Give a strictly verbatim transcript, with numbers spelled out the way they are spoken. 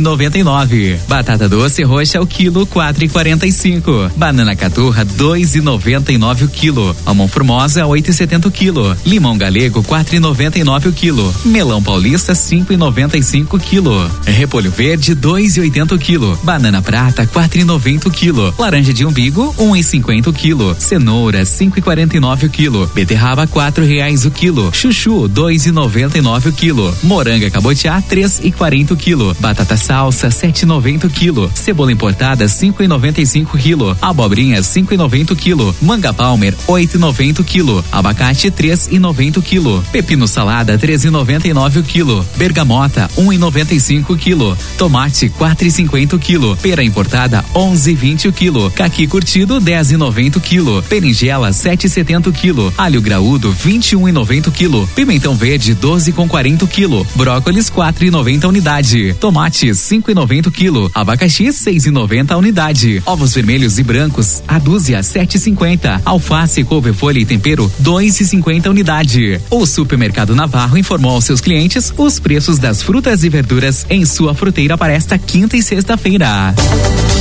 noventa e nove. Batata doce roxa o quilo quatro e quarenta e cinco. Banana caturra dois e noventa e nove o quilo. Mamão formosa oito e setenta o quilo. Limão galego quatro e noventa e nove o quilo. Melão paulista cinco e noventa e cinco o quilo. Repolho verde dois e oitenta o quilo. Banana prata quatro e noventa o quilo. Laranja de umbigo um e cinquenta o quilo. Cenoura cinco e quarenta e nove o quilo. Beterraba quatro reais o quilo. Chuchu dois e noventa e nove o quilo. Moranga cabotiá três e quarenta o quilo. Batata salsa sete e noventa o quilo. Cebola importada cinco e noventa e cinco o quilo. Abobrinha cinco e noventa o quilo. Manga palmer oito e noventa o quilo. Abacate três e noventa o quilo. Pepino salada três e noventa e nove o quilo. Bergamota um e noventa e cinco o quilo. Tomate quatro e cinquenta o quilo. Pera importada onze e vinte o quilo. Caqui curtido dez e noventa o quilo. Berinjela sete e setenta o quilo. Alho graúdo vinte e um e noventa o quilo. Pimentão verde doze com quarenta o quilo. Brócolis quatro e noventa a unidade. Tomate cinco e noventa o quilo. Abacaxi seis e noventa a unidade. Ovos vermelhos e brancos a dúzia sete e cinquenta. Alface, couve-folha e tempero dois e cinquenta a unidade. O Supermercado Navarro informou aos seus clientes os preços das frutas e verduras em sua fruteira para esta quinta e sexta-feira.